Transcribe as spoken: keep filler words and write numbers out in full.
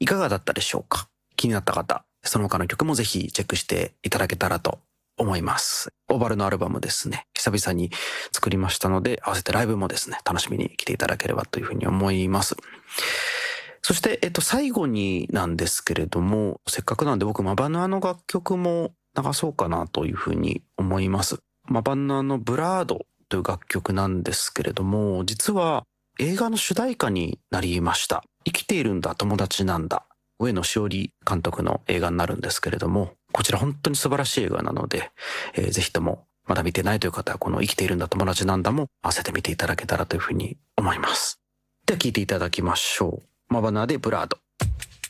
いかがだったでしょうか。気になった方、その他の曲もぜひチェックしていただけたらと思います。オーバルのアルバムですね、久々に作りましたので、合わせてライブもですね、楽しみに来ていただければというふうに思います。そして、えっと、最後になんですけれども、せっかくなんで僕、マバヌアの楽曲も流そうかなというふうに思います。マバヌアのブラードという楽曲なんですけれども、実は映画の主題歌になりました。生きているんだ、友達なんだ。上野紫織監督の映画になるんですけれども、こちら本当に素晴らしい映画なので、えー、ぜひともまだ見てないという方はこの生きているんだ友達なんだも合わせて見ていただけたらというふうに思います。では聴いていただきましょう。マバナでブラード。